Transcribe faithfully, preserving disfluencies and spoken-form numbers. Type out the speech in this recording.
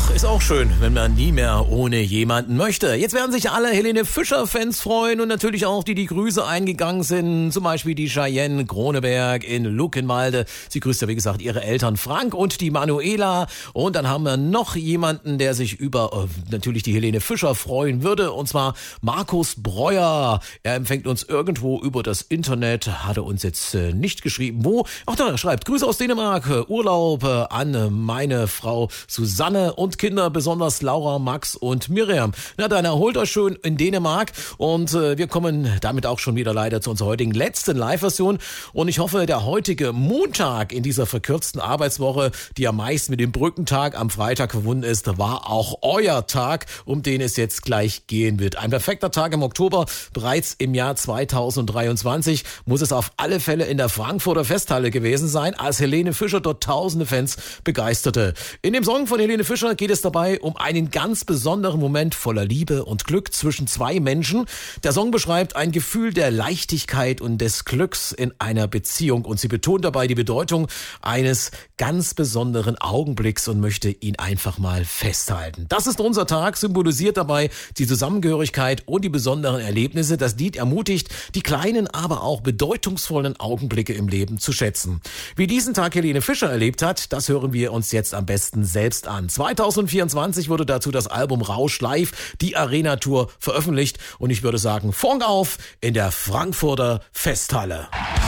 Ach, ist auch schön, wenn man nie mehr ohne jemanden möchte. Jetzt werden sich alle Helene Fischer-Fans freuen und natürlich auch die, die Grüße eingegangen sind. Zum Beispiel die Cheyenne Kroneberg in Luckenwalde. Sie grüßt ja, wie gesagt, ihre Eltern Frank und die Manuela. Und dann haben wir noch jemanden, der sich über äh, natürlich die Helene Fischer freuen würde. Und zwar Markus Breuer. Er empfängt uns irgendwo über das Internet. Hat er uns jetzt äh, nicht geschrieben, wo. Ach da, er schreibt Grüße aus Dänemark. Äh, Urlaub äh, an meine Frau Susanne und Kinder, besonders Laura, Max und Miriam. Na, dann erholt euch schön in Dänemark und äh, wir kommen damit auch schon wieder leider zu unserer heutigen letzten Live-Version und ich hoffe, der heutige Montag in dieser verkürzten Arbeitswoche, die am meisten mit dem Brückentag am Freitag verbunden ist, war auch euer Tag, um den es jetzt gleich gehen wird. Ein perfekter Tag im Oktober, bereits im Jahr zweitausenddreiundzwanzig muss es auf alle Fälle in der Frankfurter Festhalle gewesen sein, als Helene Fischer dort tausende Fans begeisterte. In dem Song von Helene Fischer geht es dabei um einen ganz besonderen Moment voller Liebe und Glück zwischen zwei Menschen. Der Song beschreibt ein Gefühl der Leichtigkeit und des Glücks in einer Beziehung und sie betont dabei die Bedeutung eines ganz besonderen Augenblicks und möchte ihn einfach mal festhalten. Das ist unser Tag, symbolisiert dabei die Zusammengehörigkeit und die besonderen Erlebnisse. Das Lied ermutigt, die kleinen, aber auch bedeutungsvollen Augenblicke im Leben zu schätzen. Wie diesen Tag Helene Fischer erlebt hat, das hören wir uns jetzt am besten selbst an. zweitausendvierundzwanzig wurde dazu das Album Rausch Live, die Arena-Tour, veröffentlicht und ich würde sagen, Funk auf in der Frankfurter Festhalle.